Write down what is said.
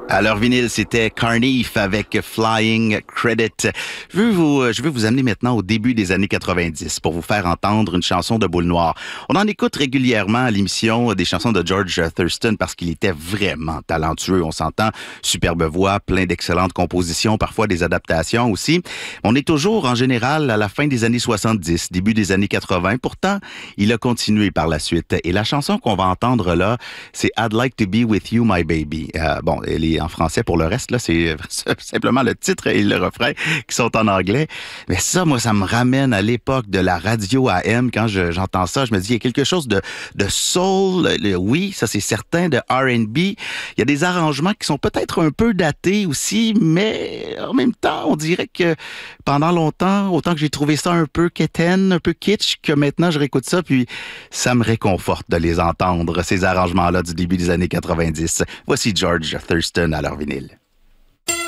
À leur vinyle, c'était Carnif avec Flying Credit. Je veux vous amener maintenant au début des années 90 pour vous faire entendre une chanson de Boule Noire. On en écoute régulièrement à l'émission des chansons de George Thurston parce qu'il était vraiment talentueux, on s'entend. Superbe voix, plein d'excellentes compositions, parfois des adaptations aussi. On est toujours en général à la fin des années 70, début des années 80. Pourtant, il a continué par la suite. Et la chanson qu'on va entendre là, c'est I'd Like to Be With You, My Baby. Bon, elle est en français pour le reste, là, c'est simplement le titre et le refrain qui sont en anglais. Mais ça, moi, ça me ramène à l'époque de la radio AM. Quand j'entends ça, je me dis, il y a quelque chose de soul, oui, ça c'est certain, de R&B. Il y a des arrangements qui sont peut-être un peu datés aussi, mais en même temps, on dirait que pendant longtemps, autant que j'ai trouvé ça un peu quétaine, un peu kitsch, que maintenant je réécoute ça, puis ça me réconforte de les entendre, ces arrangements-là du début des années 90. Voici George Thurston à leur vinyle.